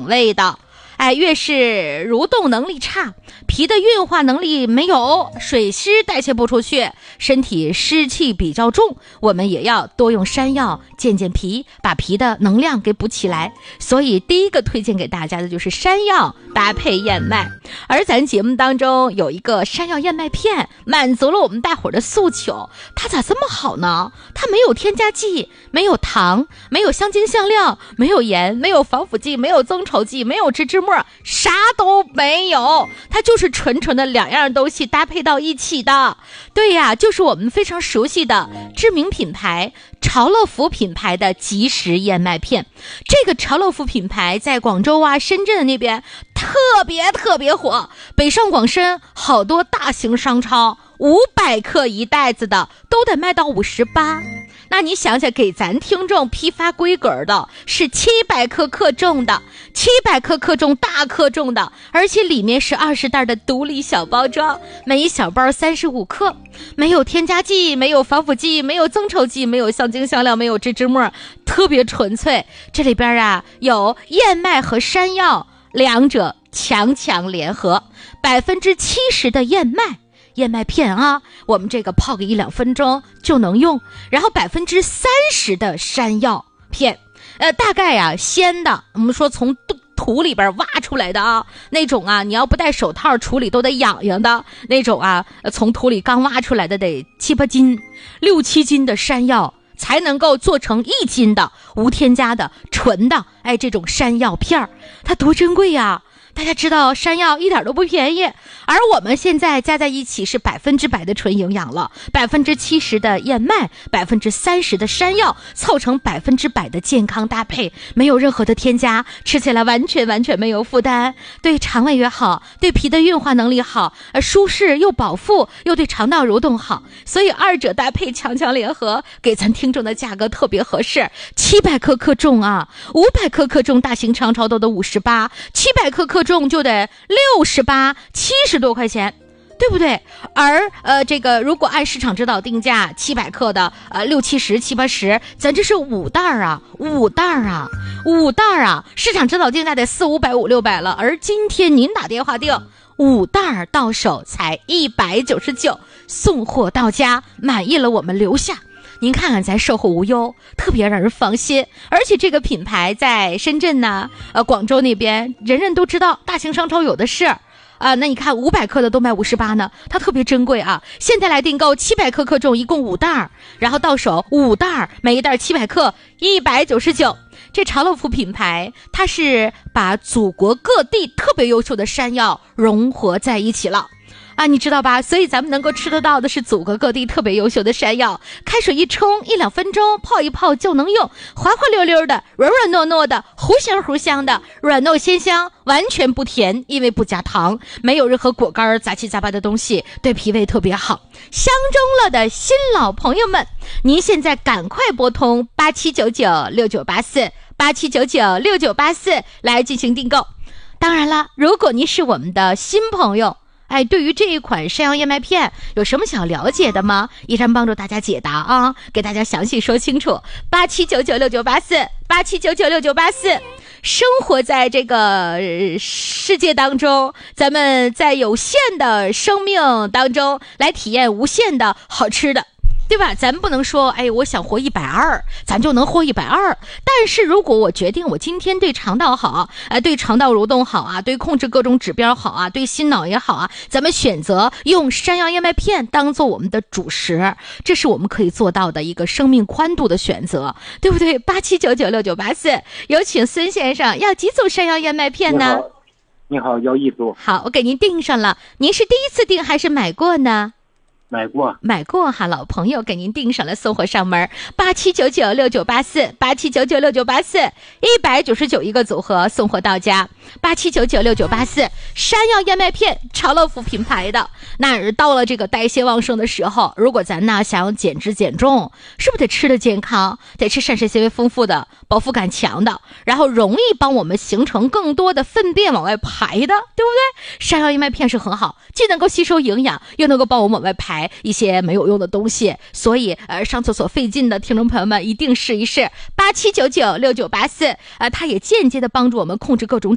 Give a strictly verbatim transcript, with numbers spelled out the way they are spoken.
位的。哎，越是蠕动能力差，皮的运化能力没有，水湿代谢不出去，身体湿气比较重，我们也要多用山药健健脾，把脾的能量给补起来。所以第一个推荐给大家的就是山药搭配燕麦。而咱节目当中有一个山药燕麦片，满足了我们大伙儿的诉求。它咋这么好呢？它没有添加剂，没有糖，没有香精香料，没有盐，没有防腐剂，没有增稠剂，没有植脂末，啥都没有，它就是纯纯的两样东西搭配到一起的。对呀，就是我们非常熟悉的知名品牌潮乐福品牌的即食燕麦片。这个潮乐福品牌在广州啊、深圳那边特别特别火，北上广深好多大型商超五百克一袋子的都得卖到五十八。那你想想，给咱听众批发规格的是七百克克重的，七百克克重大克重的，而且里面是二十袋的独立小包装，每一小包三十五克，没有添加剂，没有防腐剂，没有增稠剂，没有香精香料，没有植脂末，特别纯粹。这里边啊有燕麦和山药两者强强联合，百分之七十的燕麦燕麦片啊，我们这个泡个一两分钟就能用，然后百分之三十的山药片，呃，大概啊鲜的，我们说从土里边挖出来的啊，那种啊，你要不戴手套处理都得痒痒的那种啊，从土里刚挖出来的得七八斤、六七斤的山药才能够做成一斤的无添加的纯的，哎，这种山药片儿，它多珍贵呀！大家知道山药一点都不便宜，而我们现在加在一起是百分之百的纯营养了，百分之七十的燕麦，百分之三十的山药，凑成百分之百的健康搭配，没有任何的添加，吃起来完全完全没有负担，对肠胃也好，对脾的运化能力好，呃，舒适又饱腹，又对肠道蠕动好，所以二者搭配强强联合，给咱听众的价格特别合适。七百克克重啊，五百克克重大型商超都得五十八，七百克克重就得六十八，七十多块钱，对不对？而呃，这个如果按市场指导定价，七百克的呃六七十、七八十，咱这是五袋啊，五袋啊，五袋啊，市场指导定价得四五百、五六百了。而今天您打电话订五袋到手才一百九十九，送货到家，满意了我们留下。您看看咱售后无忧，特别让人放心。而且这个品牌在深圳呢，呃，广州那边人人都知道，大型商超有的是啊、呃。那你看五百克的都卖五十八呢，它特别珍贵啊。现在来订购七百克克重，一共五袋，然后到手五袋，每一袋七百克，一百九十九。这潮乐福品牌，它是把祖国各地特别优秀的山药融合在一起了。啊，你知道吧？所以咱们能够吃得到的是祖国各地特别优秀的山药，开水一冲，一两分钟泡一泡就能用，滑滑溜溜的，软软糯糯的，糊香糊香的，软糯鲜香，完全不甜，因为不加糖，没有任何果干杂七杂八的东西，对脾胃特别好。相中了的新老朋友们，您现在赶快拨通八七九九六九八四八七九九六九八四来进行订购。当然了，如果您是我们的新朋友，哎，对于这一款山药燕麦片有什么想了解的吗？依然帮助大家解答啊，给大家详细说清楚。八七九九六九八四八七九九六九八四。生活在这个、呃、世界当中，咱们在有限的生命当中来体验无限的好吃的，对吧？咱不能说哎我想活一百二咱就能活一百二，但是如果我决定我今天对肠道好、呃、对肠道蠕动好啊，对控制各种指标好啊，对心脑也好啊，咱们选择用山药燕麦片当做我们的主食，这是我们可以做到的一个生命宽度的选择，对不对？八七九九六九八四，有请孙先生，要几组山药燕麦片呢？ 你好，要一组。 好，我给您订上了。您是第一次订还是买过呢？ 买过买过哈，老朋友给您订上了，送货上门。八七九九六九八四八七九九六九八四，一百九十九一个组合，送货到家。八七九九六九八四，山药燕麦片，潮乐福品牌的。那到了这个代谢旺盛的时候，如果咱呢想要减脂减重，是不是得吃的健康，得吃膳食纤维丰富的，饱腹感强的，然后容易帮我们形成更多的粪便往外排的，对不对？山药燕麦片是很好，既能够吸收营养，又能够帮我们往外排一些没有用的东西，所以呃上厕所费劲的听众朋友们一定试一试。八七九九六九八四，呃，它也间接的帮助我们控制各种